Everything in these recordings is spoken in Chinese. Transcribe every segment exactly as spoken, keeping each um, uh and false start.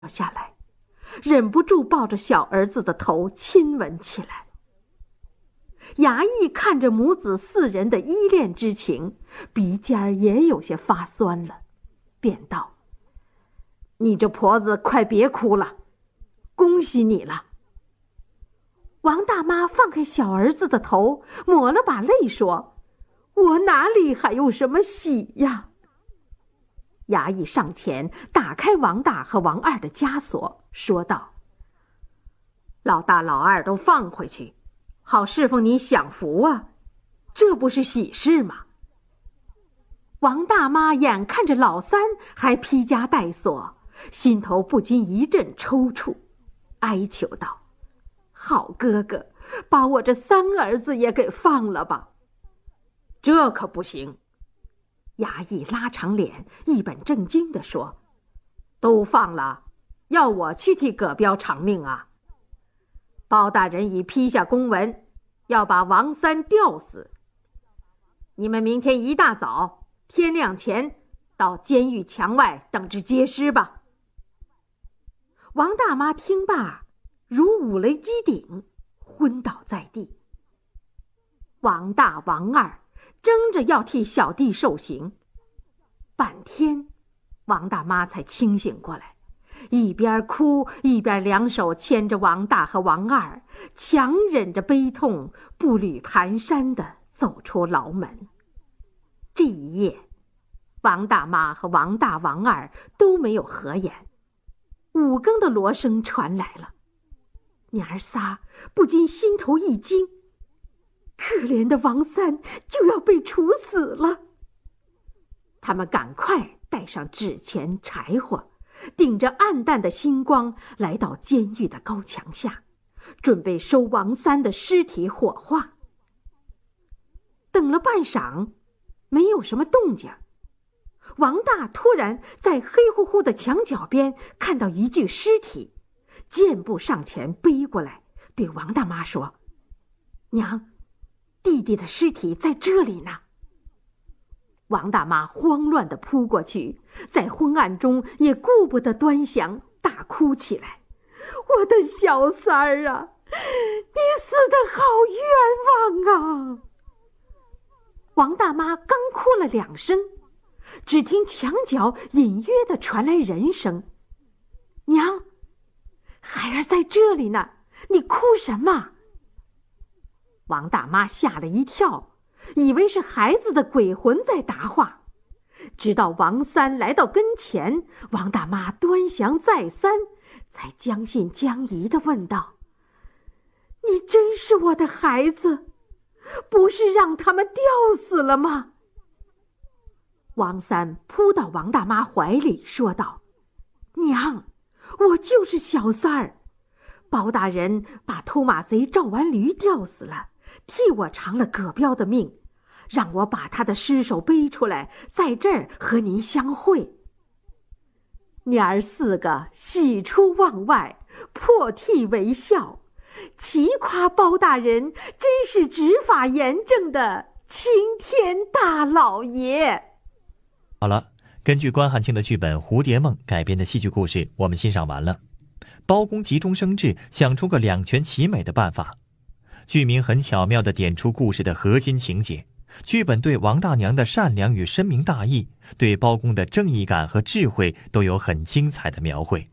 下来，忍不住抱着小儿子的头亲吻起来。衙役看着母子四人的依恋之情，鼻尖也有些发酸了，便道：你这婆子快别哭了，恭喜你了。王大妈放开小儿子的头，抹了把泪说：我哪里还有什么喜呀？衙役上前打开王大和王二的枷锁，说道：老大老二都放回去，好侍奉你享福啊，这不是喜事吗？王大妈眼看着老三还披枷带锁，心头不禁一阵抽搐，哀求道：好哥哥，把我这三儿子也给放了吧。这可不行。衙役拉长脸，一本正经地说：都放了，要我去替葛彪偿命啊？包大人已批下公文，要把王三吊死。你们明天一大早，天亮前到监狱墙外等着接尸吧。王大妈听罢，如五雷击顶，昏倒在地。王大王二争着要替小弟受刑，半天王大妈才清醒过来，一边哭一边两手牵着王大和王二，强忍着悲痛，步履蹒跚地走出牢门。这一夜，王大妈和王大王二都没有合眼。五更的锣声传来了，娘儿仨不禁心头一惊，可怜的王三就要被处死了。他们赶快带上纸钱柴火，顶着暗淡的星光来到监狱的高墙下，准备收王三的尸体火化。等了半晌，没有什么动静。王大突然在黑乎乎的墙角边看到一具尸体，箭步上前背过来，对王大妈说：娘，弟弟的尸体在这里呢。王大妈慌乱地扑过去，在昏暗中也顾不得端详，大哭起来：我的小三儿啊，你死得好冤枉啊！王大妈刚哭了两声，只听墙角隐约地传来人声：娘，孩儿在这里呢，你哭什么？王大妈吓了一跳，以为是孩子的鬼魂在答话。直到王三来到跟前，王大妈端详再三，才将信将疑地问道：你真是我的孩子，不是让他们吊死了吗？王三扑到王大妈怀里说道：娘，我就是小三儿，包大人把偷马贼赵完驴吊死了，替我偿了葛彪的命，让我把他的尸首背出来，在这儿和您相会。娘儿四个喜出望外，破涕为笑，齐夸包大人真是执法严正的青天大老爷。 好了，根据关汉卿的剧本《蝴蝶梦》改编的戏剧故事我们欣赏完了。包公急中生智，想出个两全其美的办法。剧名很巧妙地点出故事的核心情节，剧本对王大娘的善良与深明大义，对包公的正义感和智慧都有很精彩的描绘。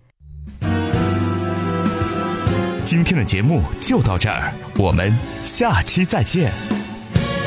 今天的节目就到这儿，我们下期再见。